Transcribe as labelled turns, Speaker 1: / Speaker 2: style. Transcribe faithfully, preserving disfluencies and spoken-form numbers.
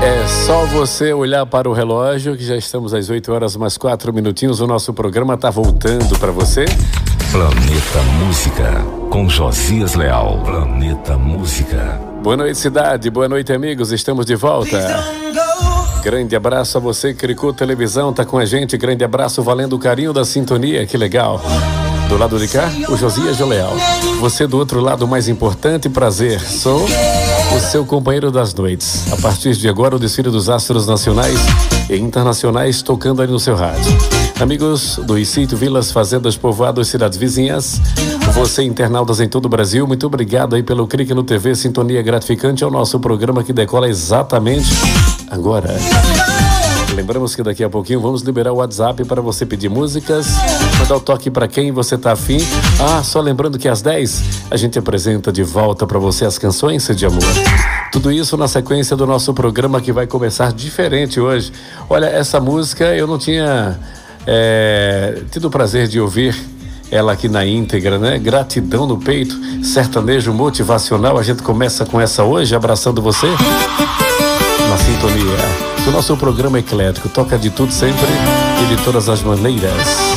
Speaker 1: É só você olhar para o relógio que já estamos às oito horas mais quatro minutinhos. O nosso programa tá voltando para você.
Speaker 2: Planeta Música, com Josias Leal. Planeta Música.
Speaker 1: Boa noite, cidade. Boa noite, amigos. Estamos de volta. Grande abraço a você, Cricô Televisão, tá com a gente. Grande abraço, valendo o carinho da sintonia. Que legal. Do lado de cá, o Josias Leal. Você do outro lado, mais importante, prazer. Sou o seu companheiro das noites. A partir de agora, o desfile dos astros nacionais e internacionais tocando ali no seu rádio. Amigos do sítio, vilas, fazendas, povoados, cidades vizinhas, você internautas em todo o Brasil, muito obrigado aí pelo clique no T V, sintonia gratificante ao nosso programa que decola exatamente agora. Lembramos que daqui a pouquinho vamos liberar o WhatsApp para você pedir músicas, mandar o toque para quem você tá afim. Ah, só lembrando que às dez a gente apresenta de volta para você as canções de amor. Tudo isso na sequência do nosso programa que vai começar diferente hoje. Olha, essa música eu não tinha é, tido o prazer de ouvir ela aqui na íntegra, né? Gratidão no peito, sertanejo motivacional. A gente começa com essa hoje, abraçando você na sintonia. O nosso programa é eclético, toca de tudo sempre e de todas as maneiras.